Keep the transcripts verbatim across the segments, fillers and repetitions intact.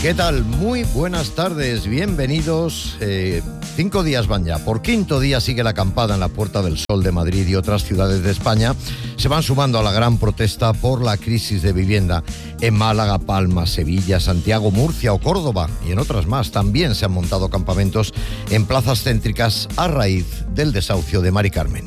¿Qué tal? Muy buenas tardes, bienvenidos. Eh, cinco días van ya. Por quinto día sigue la acampada en la Puerta del Sol de Madrid y otras ciudades de España. Se van sumando a la gran protesta por la crisis de vivienda. En Málaga, Palma, Sevilla, Santiago, Murcia o Córdoba y en otras más también se han montado campamentos en plazas céntricas a raíz del desahucio de Mari Carmen.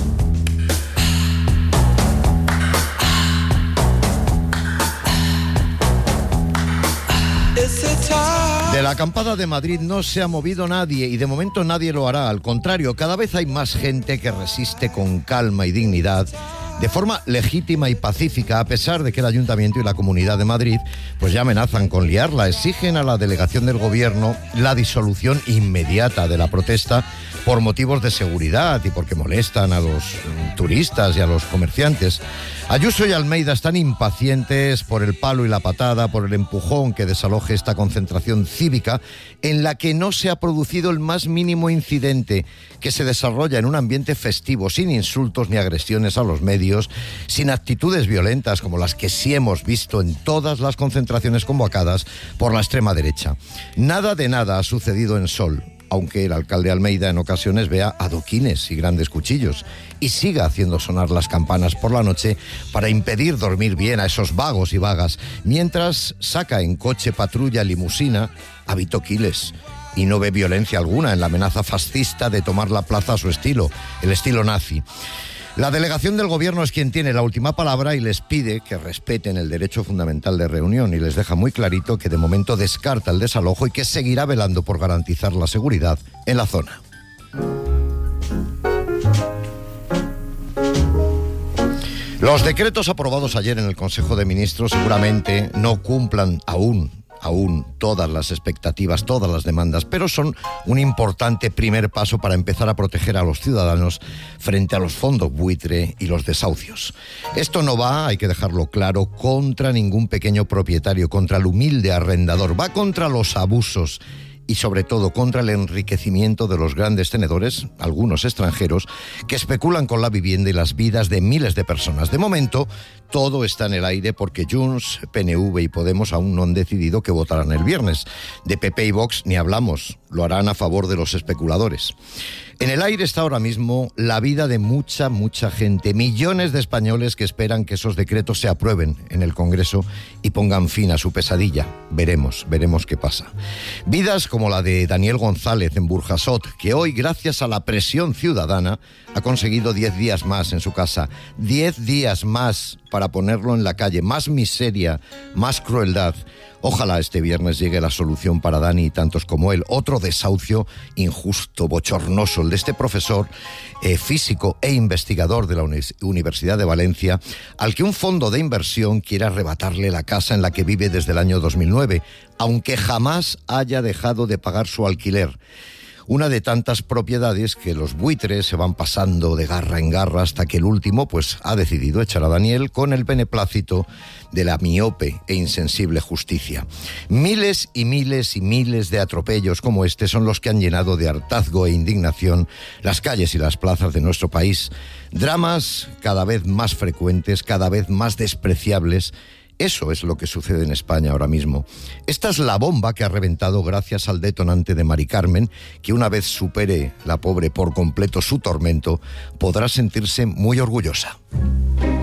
De la acampada de Madrid no se ha movido nadie y de momento nadie lo hará. Al contrario, cada vez hay más gente que resiste con calma y dignidad, de forma legítima y pacífica, a pesar de que el Ayuntamiento y la Comunidad de Madrid pues ya amenazan con liarla. Exigen a la delegación del Gobierno la disolución inmediata de la protesta por motivos de seguridad y porque molestan a los turistas y a los comerciantes. Ayuso y Almeida están impacientes por el palo y la patada, por el empujón que desaloje esta concentración cívica en la que no se ha producido el más mínimo incidente, que se desarrolla en un ambiente festivo, sin insultos ni agresiones a los medios, sin actitudes violentas como las que sí hemos visto en todas las concentraciones convocadas por la extrema derecha. Nada de nada ha sucedido en Sol, aunque el alcalde Almeida en ocasiones vea adoquines y grandes cuchillos y siga haciendo sonar las campanas por la noche para impedir dormir bien a esos vagos y vagas, mientras saca en coche, patrulla, limusina a Vito Quiles y no ve violencia alguna en la amenaza fascista de tomar la plaza a su estilo, el estilo nazi. La delegación del Gobierno es quien tiene la última palabra y les pide que respeten el derecho fundamental de reunión y les deja muy clarito que de momento descarta el desalojo y que seguirá velando por garantizar la seguridad en la zona. Los decretos aprobados ayer en el Consejo de Ministros seguramente no cumplan aún aún todas las expectativas, todas las demandas, pero son un importante primer paso para empezar a proteger a los ciudadanos frente a los fondos buitre y los desahucios. Esto no va, hay que dejarlo claro, contra ningún pequeño propietario, contra el humilde arrendador, va contra los abusos y sobre todo contra el enriquecimiento de los grandes tenedores, algunos extranjeros, que especulan con la vivienda y las vidas de miles de personas. De momento, todo está en el aire porque Junts, P N V y Podemos aún no han decidido qué votarán el viernes. De P P y Vox ni hablamos, lo harán a favor de los especuladores. En el aire está ahora mismo la vida de mucha, mucha gente, millones de españoles que esperan que esos decretos se aprueben en el Congreso y pongan fin a su pesadilla. Veremos, veremos qué pasa. Vidas como la de Daniel González en Burjasot, que hoy, gracias a la presión ciudadana, ha conseguido diez días más en su casa. Diez días más para ponerlo en la calle. Más miseria, más crueldad. Ojalá este viernes llegue la solución para Dani y tantos como él. Otro desahucio injusto, bochornoso, el de este profesor eh, físico e investigador de la Universidad de Valencia, al que un fondo de inversión quiere arrebatarle la casa en la que vive desde el año dos mil nueve, aunque jamás haya dejado de pagar su alquiler. Una de tantas propiedades que los buitres se van pasando de garra en garra hasta que el último pues ha decidido echar a Daniel con el beneplácito de la miope e insensible justicia. Miles y miles y miles de atropellos como este son los que han llenado de hartazgo e indignación las calles y las plazas de nuestro país. Dramas cada vez más frecuentes, cada vez más despreciables. Eso es lo que sucede en España ahora mismo. Esta es la bomba que ha reventado gracias al detonante de Mari Carmen, que una vez supere la pobre por completo su tormento, podrá sentirse muy orgullosa.